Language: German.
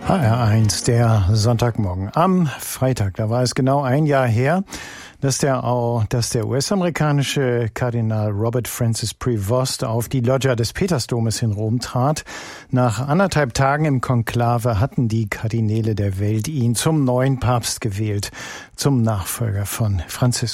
HR1, der Sonntagmorgen. Am Freitag, da war es genau ein Jahr her, dass der US-amerikanische Kardinal Robert Francis Prevost auf die Loggia des Petersdomes in Rom trat. Nach 1,5 Tagen im Konklave hatten die Kardinäle der Welt ihn zum neuen Papst gewählt, zum Nachfolger von Franziskus.